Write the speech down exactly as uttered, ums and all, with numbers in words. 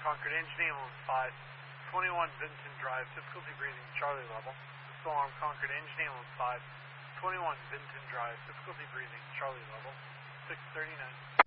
Concord, engine ambulance five, twenty-one Vinton Drive, difficulty breathing, Charlie level. Pistol alarm, Concord, engine ambulance five, twenty-one Vinton Drive, difficulty breathing, Charlie level, six thirty-nine.